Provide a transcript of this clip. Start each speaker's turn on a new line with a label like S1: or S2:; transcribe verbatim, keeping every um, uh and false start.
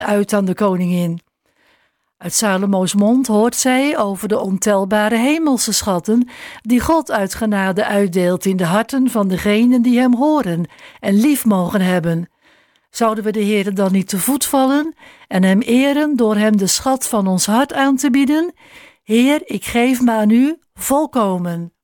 S1: uit aan de koningin. Uit Salomo's mond hoort zij over de ontelbare hemelse schatten die God uit genade uitdeelt in de harten van degenen die hem horen en lief mogen hebben. Zouden we de Heere dan niet te voet vallen en hem eren door hem de schat van ons hart aan te bieden? Heer, ik geef me aan u volkomen.